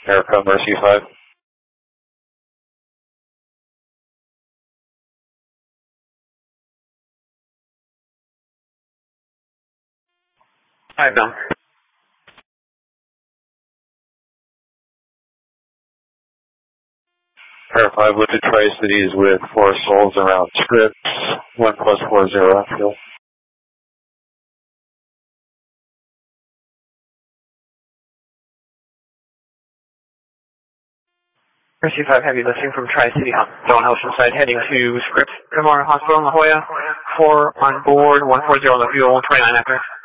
Aircraft Mercy 5. Hi, Bill. Air 5 with the Tri-Cities with 4 souls around scripts, 1+40 Phil. Mercy 5 Heavy listing from Tri-City Dawn Oceanside heading to Scripps Memorial Hospital in La Jolla. 4 on board, 140 on the fuel, 29 after.